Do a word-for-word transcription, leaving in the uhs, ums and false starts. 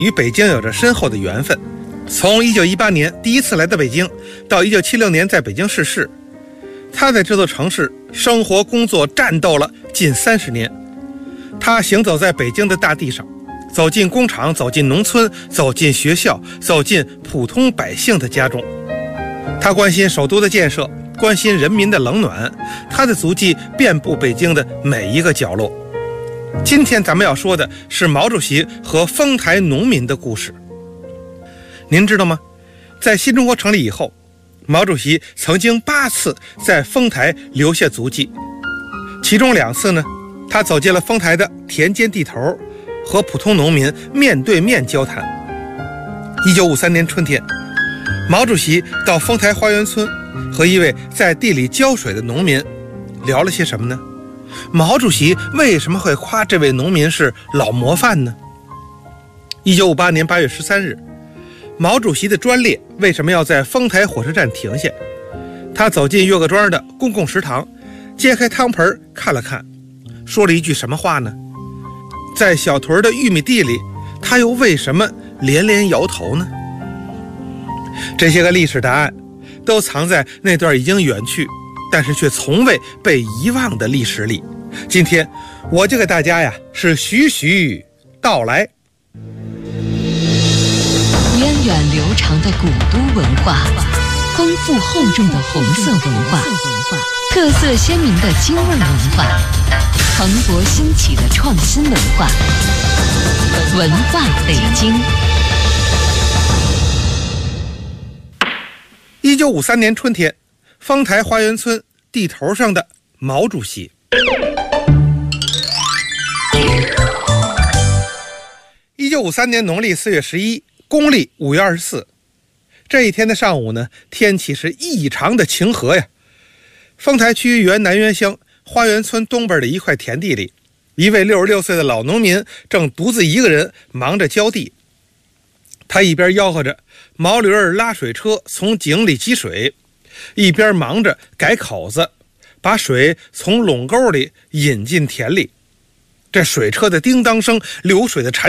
与北京有着深厚的缘分。从一九一八年第一次来到北京，到一九七六年在北京逝世，他在这座城市生活工作战斗了近三十年。他行走在北京的大地上，走进工厂，走进农村，走进学校，走进普通百姓的家中。他关心首都的建设，关心人民的冷暖，他的足迹遍布北京的每一个角落。今天咱们要说的是毛主席和丰台农民的故事。您知道吗？在新中国成立以后，毛主席曾经八次在丰台留下足迹，其中两次呢，他走进了丰台的田间地头，和普通农民面对面交谈。一九五三年春天，毛主席到丰台花园村和一位在地里浇水的农民聊了些什么呢？毛主席为什么会夸这位农民是老模范呢？一九五八年八月十三日，毛主席的专列为什么要在丰台火车站停下？他走进岳各庄的公共食堂，揭开汤盆看了看，说了一句什么话呢？在小屯的玉米地里，他又为什么连连摇头呢？这些个历史答案都藏在那段已经远去但是却从未被遗忘的历史里。今天我就给大家呀是徐徐道来。 源远流长的古都文化，丰富厚重的红色文化，特色鲜明的京味文化，蓬勃兴起的创新文化，文化北京。 一九五三年春天，丰台花园村地头上的毛主席。一九五三年农历四月十一，公历五月二十四，这一天的上午呢，天气是异常的晴和呀。丰台区原南园乡花园村东边的一块田地里，一位六十六岁的老农民正独自一个人忙着浇地。他一边吆喝着毛驴儿拉水车从井里汲水，一边忙着改口子，把水从垄沟里引进田里。这水车的叮当声，流水的潺